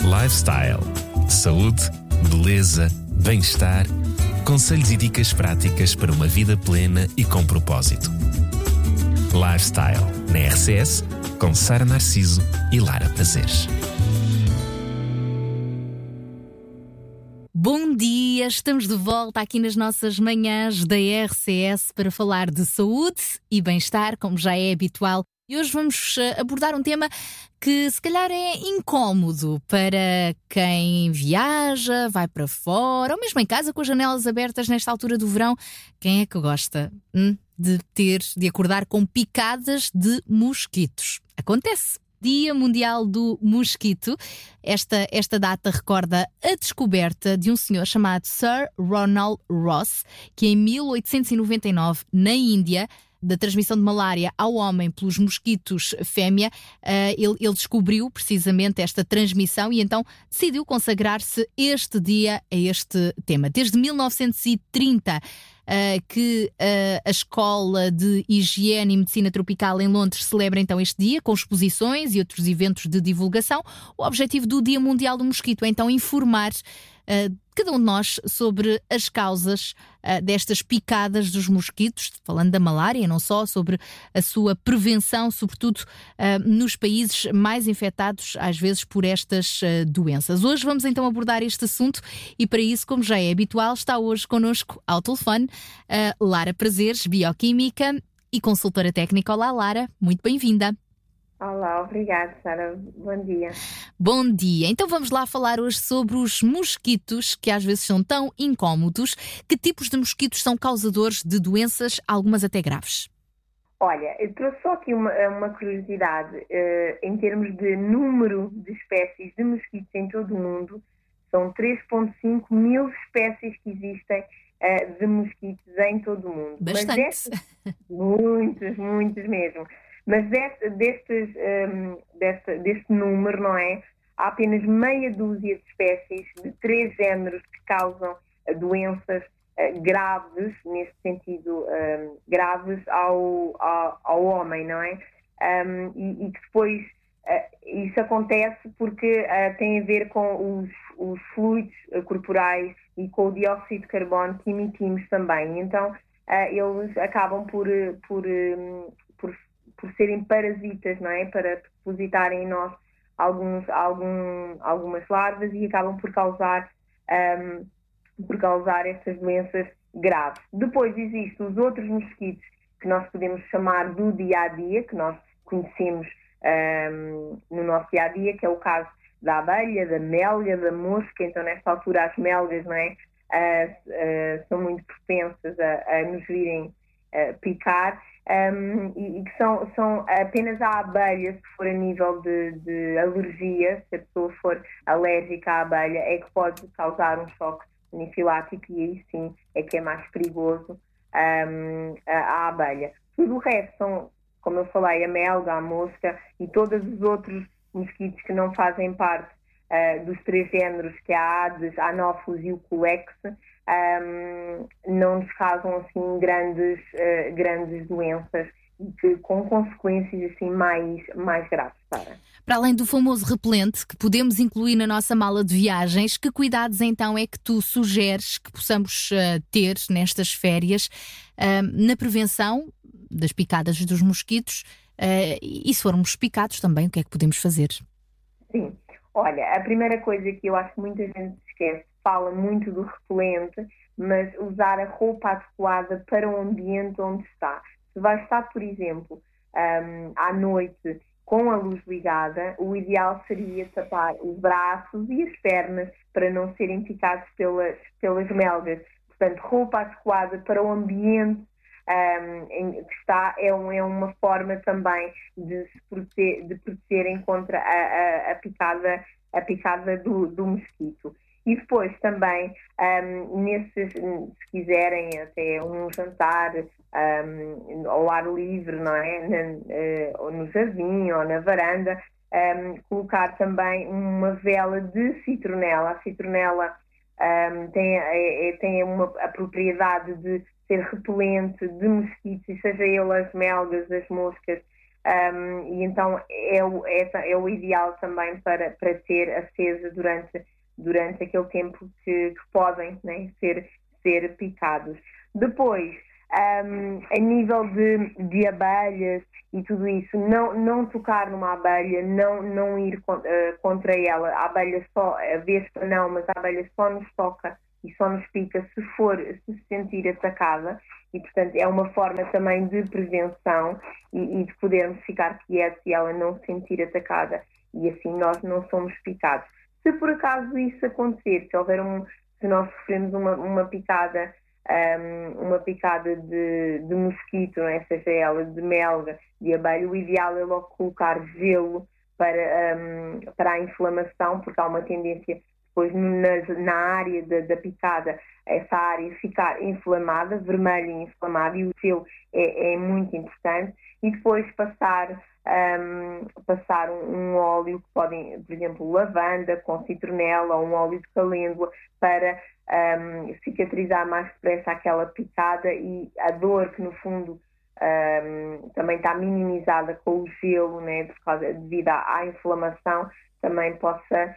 Lifestyle. Saúde, beleza, bem-estar. Conselhos e dicas práticas para uma vida plena e com propósito. Lifestyle, na RCS, com Sara Narciso e Lara Prazeres. Bom dia, estamos de volta aqui nas nossas manhãs da RCS para falar de saúde e bem-estar, como já é habitual. E hoje vamos abordar um tema que se calhar é incómodo para quem viaja, vai para fora, ou mesmo em casa com as janelas abertas nesta altura do verão. Quem é que gosta de acordar com picadas de mosquitos? Acontece. Dia Mundial do Mosquito. Esta data recorda a descoberta de um senhor chamado Sir Ronald Ross, que em 1899, na Índia, da transmissão de malária ao homem pelos mosquitos fêmea, ele descobriu precisamente esta transmissão e então decidiu consagrar-se este dia a este tema. Desde 1930, que a Escola de Higiene e Medicina Tropical em Londres celebra então este dia, com exposições e outros eventos de divulgação. O objetivo do Dia Mundial do Mosquito é então informar cada um de nós sobre as causas destas picadas dos mosquitos, falando da malária, não só, sobre a sua prevenção, sobretudo nos países mais infectados, às vezes, por estas doenças. Hoje vamos então abordar este assunto e para isso, como já é habitual, está hoje connosco ao telefone Lara Prazeres, bioquímica e consultora técnica. Olá, Lara, muito bem-vinda. Olá, obrigada, Sara. Bom dia. Bom dia. Então vamos lá falar hoje sobre os mosquitos, que às vezes são tão incómodos. Que tipos de mosquitos são causadores de doenças, algumas até graves? Olha, eu trouxe só aqui uma curiosidade. Em termos de número de espécies de mosquitos em todo o mundo, são 3,5 mil espécies que existem de mosquitos em todo o mundo. Bastante. Muitos mesmo. Mas deste número, não é? Há apenas meia dúzia de espécies de 3 géneros que causam doenças graves, neste sentido, graves ao homem, não é? E que depois isso acontece porque tem a ver com os fluidos corporais e com o dióxido de carbono que emitimos também. Então, eles acabam por serem parasitas, não é? Para depositarem em nós algumas larvas e acabam por causar estas doenças graves. Depois existem os outros mosquitos que nós podemos chamar do dia-a-dia, que nós conhecemos no nosso dia-a-dia, que é o caso da abelha, da melga, da mosca. Então, nesta altura, as melgas, não é? São muito propensas a nos virem picar. E que são apenas a abelha, se for a nível de alergia, se a pessoa for alérgica à abelha, é que pode causar um choque anafilático e aí sim é que é mais perigoso a abelha. Tudo o resto são, como eu falei, a melga, a mosca e todos os outros mosquitos que não fazem parte dos 3 géneros, que é a Aedes, a Anopheles e o Culex, não nos causam assim grandes doenças e que, com consequências assim mais graves. Para além do famoso repelente que podemos incluir na nossa mala de viagens, que cuidados então é que tu sugeres que possamos ter nestas férias na prevenção das picadas dos mosquitos e se formos picados também, o que é que podemos fazer? Sim, olha, a primeira coisa que eu acho que muita gente se esquece, fala muito do repelente, mas usar a roupa adequada para o ambiente onde está. Se vai estar, por exemplo, à noite com a luz ligada, o ideal seria tapar os braços e as pernas para não serem picados pelas melgas. Portanto, roupa adequada para o ambiente em que está é uma forma também de protegerem contra a picada do mosquito. E depois também, se quiserem até um jantar ao ar livre, não é? Ou no jardim ou na varanda, colocar também uma vela de citronela. A citronela tem a propriedade de ser repelente de mosquitos, e seja ele as melgas, as moscas, e então é o ideal também para ter acesa durante aquele tempo que podem, né, ser picados. Depois, a nível de abelhas e tudo isso, não tocar numa abelha, não ir contra ela. A abelha a vespa não, mas a abelha só nos toca e só nos pica se sentir atacada, e portanto é uma forma também de prevenção e de podermos ficar quietos e ela não se sentir atacada, e assim nós não somos picados. Se por acaso isso acontecer, se nós sofremos uma picada de mosquito, não é? Seja ela de melga, de abelha, o ideal é logo colocar gelo para a inflamação, porque há uma tendência depois na área da picada, essa área ficar inflamada, vermelha e inflamada, e o gelo é muito importante. E depois passar um óleo que podem, por exemplo, lavanda com citronela, ou um óleo de calêndula, para cicatrizar mais depressa aquela picada, e a dor que no fundo também está minimizada com o gelo, né, devido à inflamação, também possa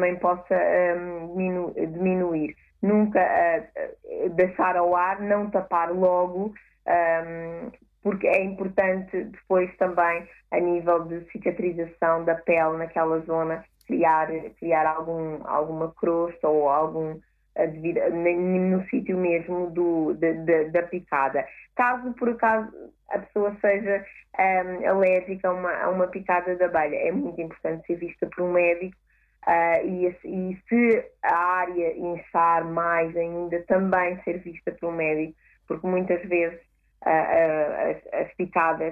diminuir. Nunca deixar ao ar, não tapar logo, porque é importante depois também, a nível de cicatrização da pele naquela zona, criar alguma crosta ou algum no sítio mesmo da picada. Caso por acaso a pessoa seja alérgica a uma picada de abelha, é muito importante ser vista por um médico, e se a área inchar mais ainda, também ser vista por um médico, porque muitas vezes as picadas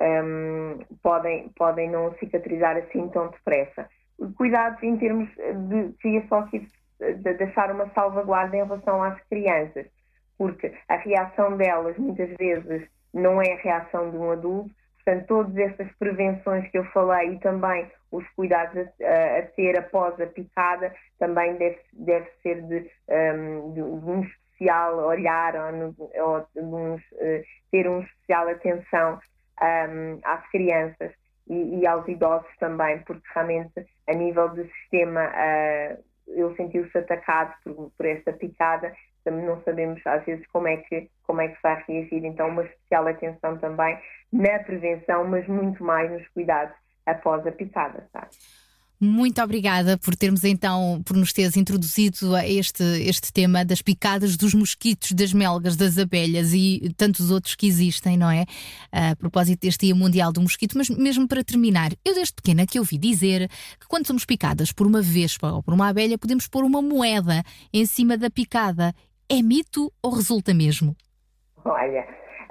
podem não cicatrizar assim tão depressa. Cuidados em termos queria só aqui de deixar uma salvaguarda em relação às crianças, porque a reação delas muitas vezes não é a reação de um adulto. Portanto, todas essas prevenções que eu falei e também os cuidados a ter após a picada também deve ser de um especial olhar, ou ter uma especial atenção às crianças e aos idosos também, porque realmente a nível do sistema ele sentiu-se atacado por esta picada. Também não sabemos às vezes como é que vai reagir, então uma especial atenção também na prevenção, mas muito mais nos cuidados após a picada, sabe? Muito obrigada por nos teres introduzido a este tema das picadas dos mosquitos, das melgas, das abelhas e tantos outros que existem, não é? A propósito deste Dia Mundial do Mosquito. Mas mesmo para terminar, eu desde pequena que ouvi dizer que quando somos picadas por uma vespa ou por uma abelha, podemos pôr uma moeda em cima da picada. É mito ou resulta mesmo? Olha,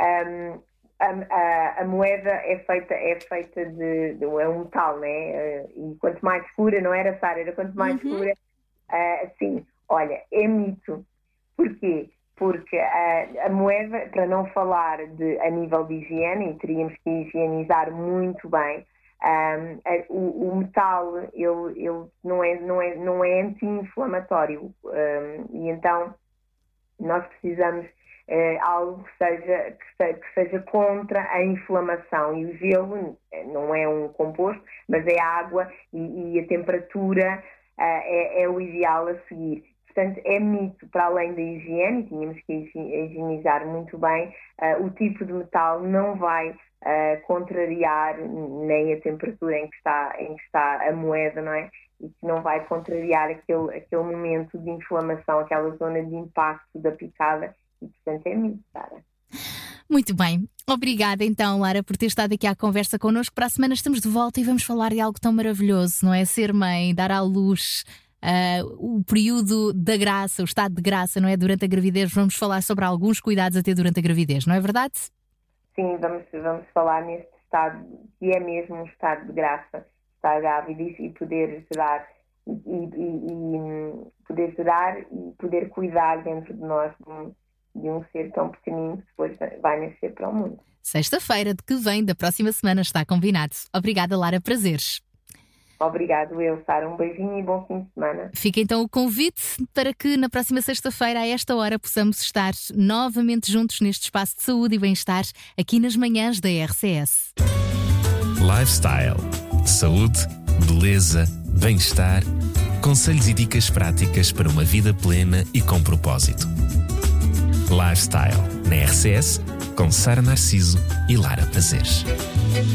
a moeda é feita de um metal, né? E quanto mais escura, não era, Sara? Era quanto mais escura. Sim, olha, é mito. Porquê? Porque a moeda, para não falar a nível de higiene, e teríamos que higienizar muito bem, o metal ele não é anti-inflamatório, e então nós precisamos algo que seja contra a inflamação, e o gelo não é um composto, mas é água, e a temperatura é o ideal a seguir. Portanto, é mito, para além da higiene, tínhamos que higienizar muito bem, o tipo de metal não vai contrariar nem a temperatura em que está a moeda, não é? E que não vai contrariar aquele momento de inflamação, aquela zona de impacto da picada, e portanto é mito, Sara. Muito bem. Obrigada então, Lara, por ter estado aqui à conversa connosco. Para a semana estamos de volta e vamos falar de algo tão maravilhoso, não é? Ser mãe, dar à luz, o período da graça, o estado de graça, não é? Durante a gravidez. Vamos falar sobre alguns cuidados a ter durante a gravidez, não é verdade? Sim, vamos falar neste estado, que é mesmo um estado de graça, estar grávida e poder gerar e poder cuidar dentro de nós de um ser tão pequenino que depois vai nascer para o mundo. Sexta-feira de que vem, da próxima semana, está combinado. Obrigada, Lara, prazeres. Obrigado, Sara. Um beijinho e bom fim de semana. Fica então o convite para que na próxima sexta-feira, a esta hora, possamos estar novamente juntos neste espaço de saúde e bem-estar aqui nas manhãs da RCS. Lifestyle. Saúde, beleza, bem-estar. Conselhos e dicas práticas para uma vida plena e com propósito. Lifestyle, na RCS, com Sara Narciso e Lara Prazeres.